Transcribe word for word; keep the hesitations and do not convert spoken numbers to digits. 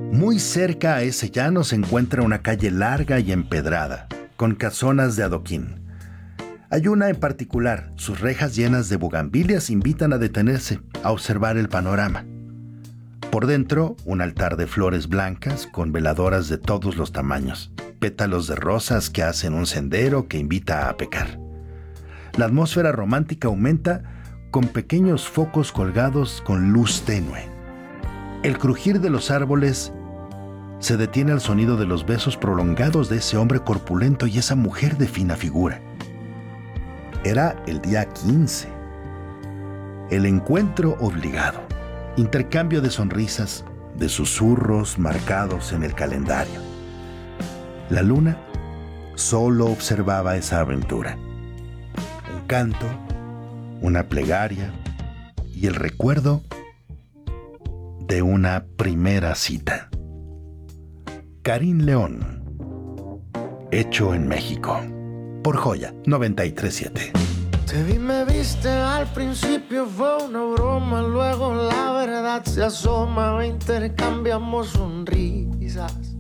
Muy cerca a ese llano se encuentra una calle larga y empedrada, con casonas de adoquín. Hay una en particular, sus rejas llenas de bugambilias invitan a detenerse, a observar el panorama. Por dentro, un altar de flores blancas con veladoras de todos los tamaños, pétalos de rosas que hacen un sendero que invita a pecar. La atmósfera romántica aumenta con pequeños focos colgados con luz tenue. El crujir de los árboles se detiene al sonido de los besos prolongados de ese hombre corpulento y esa mujer de fina figura. Era el día quince. El encuentro obligado. Intercambio de sonrisas, de susurros marcados en el calendario. La luna solo observaba esa aventura. Un canto, una plegaria y el recuerdo de una primera cita. Karim León. Hecho en México. Por Joya noventa y tres punto siete. Te vi, me viste, al principio fue una broma, luego la verdad se asoma, intercambiamos sonrisas.